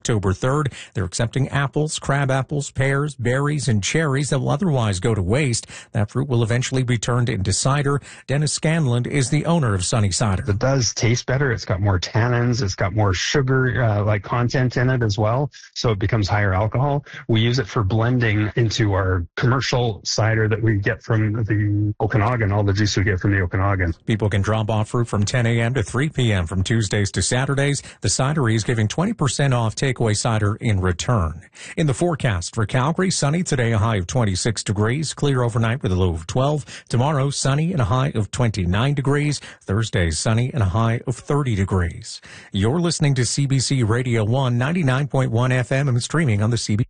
October 3rd, they're accepting apples, crab apples, pears, berries, and cherries that will otherwise go to waste. That fruit will eventually be turned into cider. Dennis Scanlon is the owner of Sunny Cider. It does taste better. It's got more tannins. It's got more sugar content in it as well, so it becomes higher alcohol. We use it for blending into our commercial cider that we get from the Okanagan, all the juice we get from the Okanagan. People can drop off fruit from 10 a.m. to 3 p.m. from Tuesdays to Saturdays. The cidery is giving 20% off takeaway cider in return. In the forecast for Calgary, sunny today, a high of 26 degrees, clear overnight with a low of 12. Tomorrow, sunny and a high of 29 degrees. Thursday, sunny and a high of 30 degrees. You're listening to CBC Radio 1, 99.1 FM and streaming on the CBC.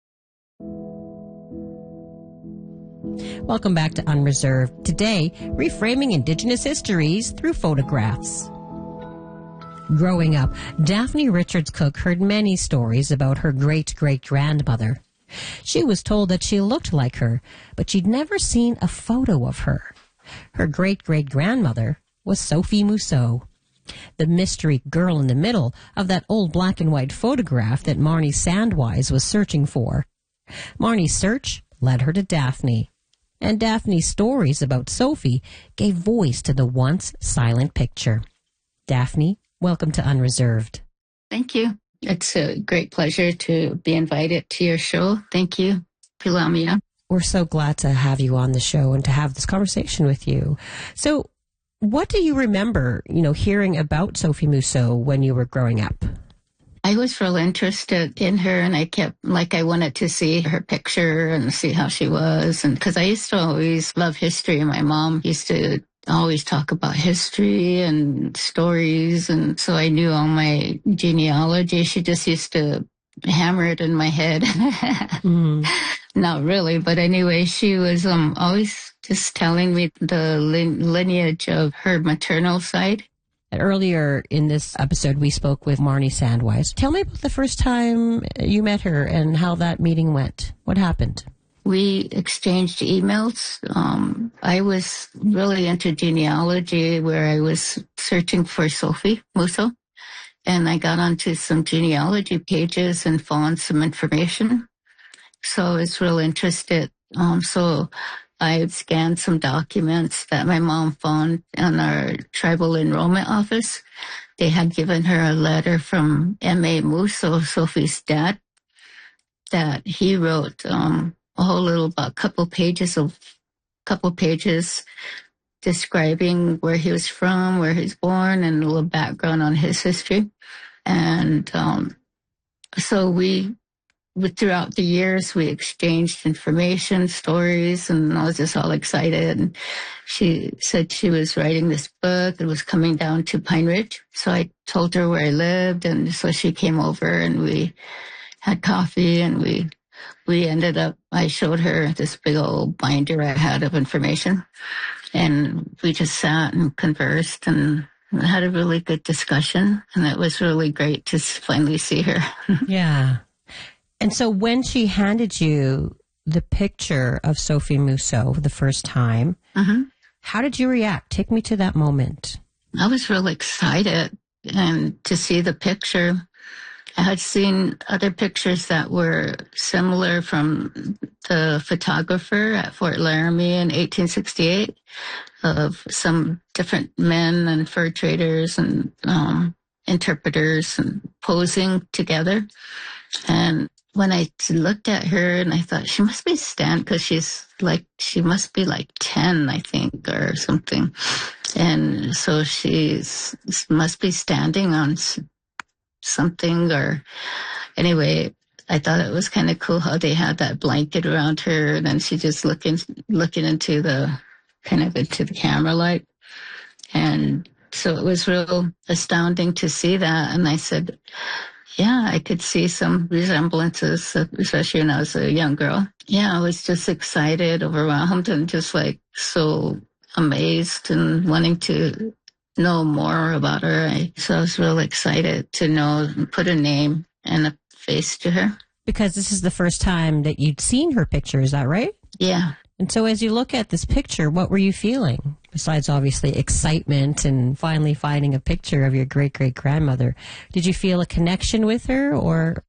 Welcome back to Unreserved. Today, reframing Indigenous histories through photographs. Growing up, Daphne Richards Cook heard many stories about her great-great-grandmother. She was told that she looked like her, but she'd never seen a photo of her. Her great-great-grandmother was Sophie Mousseau, the mystery girl in the middle of that old black-and-white photograph that Marnie Sandwise was searching for. Marnie's search led her to Daphne, and Daphne's stories about Sophie gave voice to the once silent picture. Daphne, welcome to Unreserved. Thank you. It's a great pleasure to be invited to your show. Thank you, Pilamia. We're so glad to have you on the show and to have this conversation with you. So, what do you remember, hearing about Sophie Mousseau when you were growing up? I was real interested in her, and I wanted to see her picture and see how she was. And because I used to always love history. My mom used to always talk about history and stories. And so I knew all my genealogy. She just used to hammer it in my head. Not really. But anyway, she was always just telling me the lineage of her maternal side. Earlier in this episode, we spoke with Marnie Sandwise. Tell me about the first time you met her and how that meeting went. What happened? We exchanged emails. I was really into genealogy, where I was searching for Sophie Mousseau, and I got onto some genealogy pages and found some information. So I was real interested. So I scanned some documents that my mom found in our tribal enrollment office. They had given her a letter from M.A. Mousseau, Sophie's dad, that he wrote a whole little about couple pages describing where he was from, where he was born, and a little background on his history. And so throughout the years, we exchanged information, stories, and I was just all excited. And she said she was writing this book. It was coming down to Pine Ridge. So I told her where I lived, and so she came over and we had coffee, and we ended up, I showed her this big old binder I had of information, and we just sat and conversed and had a really good discussion. And it was really great to finally see her. Yeah. And so when she handed you the picture of Sophie Mousseau for the first time, how did you react? Take me to that moment. I was really excited and to see the picture. I had seen other pictures that were similar from the photographer at Fort Laramie in 1868 of some different men and fur traders and interpreters and posing together. And when I looked at her, and I thought she must be because she must be like 10, I think, or something. And so she must be standing on something, or anyway, I thought it was kind of cool how they had that blanket around her, and then she just looking into the camera light. And so it was real astounding to see that. And I said, yeah, I could see some resemblances, especially when I was a young girl. Yeah, I was just excited, overwhelmed, and just so amazed and wanting to know more about her. So I was really excited to know and put a name and a face to her. Because this is the first time that you'd seen her picture, is that right? Yeah. And so as you look at this picture, what were you feeling? Besides, obviously, excitement and finally finding a picture of your great-great-grandmother. Did you feel a connection with her, or